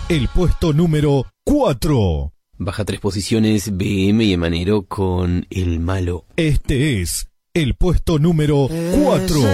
el puesto número 4. Baja 3 posiciones BM y Emanero con El Malo. Este es el puesto número 4.